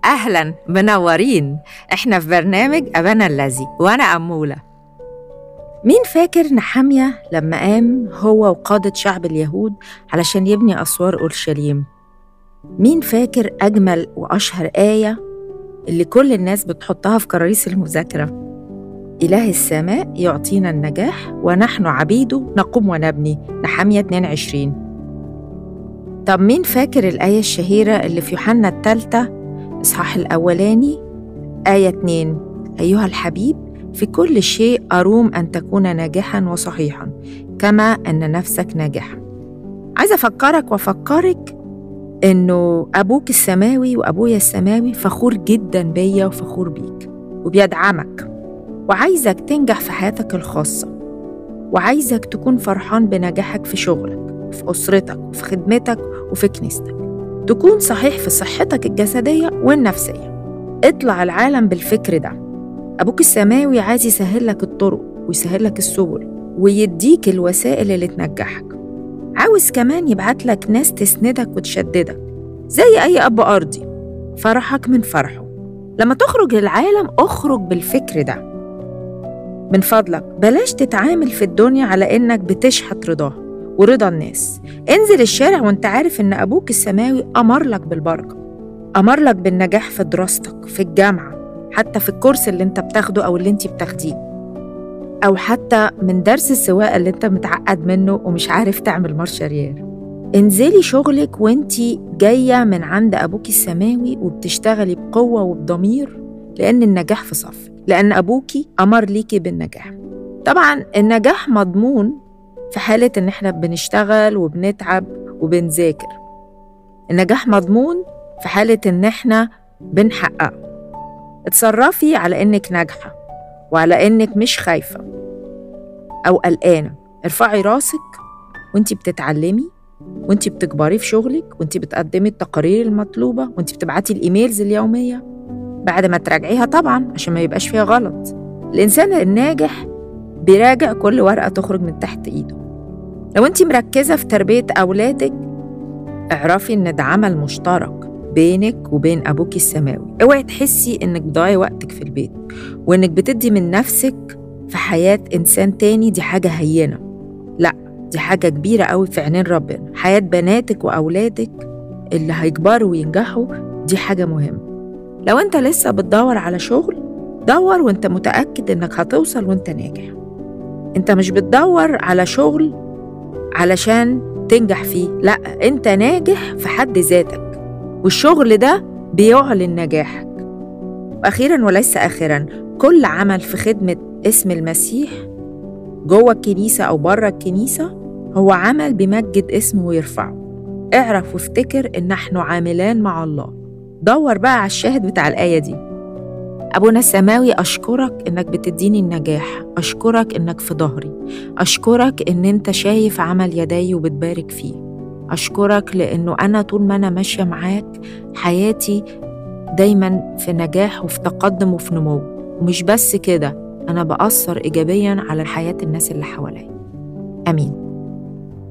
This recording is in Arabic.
أهلاً، منورين. إحنا في برنامج أبانا الذي وأنا أمولة. مين فاكر نحمية لما قام هو وقادة شعب اليهود علشان يبني أسوار أورشليم؟ مين فاكر أجمل وأشهر آية اللي كل الناس بتحطها في كراريس المذاكرة؟ إله السماء يعطينا النجاح ونحن عبيده نقوم ونبني، نحمية 22. طب مين فاكر الآية الشهيرة اللي في يوحنا 3 إصحاح الأولاني آية 2؟ أيها الحبيب في كل شيء أروم أن تكون ناجحاً وصحيحاً كما أن نفسك ناجحة. عايزة أفكرك وأفكرك إنه أبوك السماوي وأبويا السماوي فخور جداً بيا وفخور بيك وبيدعمك، وعايزك تنجح في حياتك الخاصة، وعايزك تكون فرحان بنجاحك في شغلك وفي أسرتك وفي خدمتك وفي كنيستك، تكون صحيح في صحتك الجسدية والنفسية. اطلع العالم بالفكر ده. أبوك السماوي عايز يسهل لك الطرق ويسهل لك السبل ويديك الوسائل اللي تنجحك. عاوز كمان يبعت لك ناس تسندك وتشددك زي أي أب أرضي. فرحك من فرحه. لما تخرج للعالم اخرج بالفكر ده. من فضلك بلاش تتعامل في الدنيا على إنك بتشحت رضاه ورضا الناس. انزل الشارع وانت عارف إن أبوك السماوي أمر لك بالبركة، أمر لك بالنجاح في دراستك، في الجامعة، حتى في الكورس اللي انت بتاخده أو اللي انت بتاخديه، أو حتى من درس السواقة اللي انت متعقد منه ومش عارف تعمل مارش ريال. انزلي شغلك وانت جاية من عند أبوك السماوي وبتشتغلي بقوة وبضمير، لأن النجاح في صفك، لأن أبوكي أمر ليكي بالنجاح. طبعا النجاح مضمون في حالة إن احنا بنشتغل وبنتعب وبنذاكر. النجاح مضمون في حالة إن احنا بنحققه. اتصرفي على إنك ناجحة وعلى إنك مش خايفة أو قلقانة. ارفعي راسك وانتي بتتعلمي، وانتي بتكبري في شغلك، وانتي بتقدمي التقارير المطلوبة، وانتي بتبعتي الإيميلز اليومية بعد ما تراجعيها طبعاً عشان ما يبقاش فيها غلط. الإنسان الناجح بيراجع كل ورقة تخرج من تحت إيده. لو انتي مركزة في تربية أولادك اعرفي إن ده عمل مشترك بينك وبين أبوك السماوي. اوعي تحسي إنك بتضيعي وقتك في البيت وإنك بتدي من نفسك في حياة إنسان تاني. دي حاجة هينة، لا، دي حاجة كبيرة قوي في عينين ربنا. حياة بناتك وأولادك اللي هيكبروا وينجحوا دي حاجة مهمة. لو أنت لسه بتدور على شغل، دور وأنت متأكد إنك هتوصل وأنت ناجح. أنت مش بتدور على شغل علشان تنجح فيه، لا، أنت ناجح في حد ذاتك، والشغل ده بيعلن نجاحك. وأخيراً وليس آخراً، كل عمل في خدمة اسم المسيح جوه الكنيسة أو بره الكنيسة هو عمل بيمجد اسمه ويرفعه. اعرف وافتكر إن نحن عاملان مع الله. دور بقى على الشاهد بتاع الآية دي. أبونا السماوي أشكرك إنك بتديني النجاح، أشكرك إنك في ظهري، أشكرك إن أنت شايف عمل يدي وبتبارك فيه، أشكرك لأنه أنا طول ما أنا ماشية معاك حياتي دايماً في نجاح وفي تقدم وفي نمو. ومش بس كده، أنا بأثر إيجابياً على حياة الناس اللي حواليا. آمين.